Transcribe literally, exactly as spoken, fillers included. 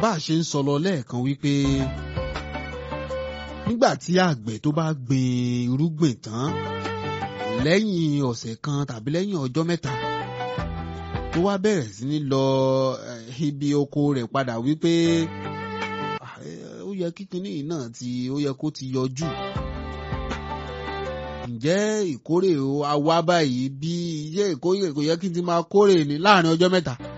bá a ṣe ń sọ lọ lẹ́ẹ̀kan wípé nígbà tí àgbẹ̀ tó bá gbin irúgbìn tán lẹ́yìn ọ̀sẹ̀ kan tàbí lẹ́yìn ọjọ́ mẹ́ta tó wá bẹ̀rẹ̀ sí ní lọ ibi oko rẹ̀ padà wípé ó yẹ kí kinní yìí náà ti ó yẹ kó ti yọjú. Ǹjẹ́ ìkórè wa báyìí bí iye ìkórè kò yẹ kí n ti máa kórè ní láàrin ọjọ́ mẹ́ta?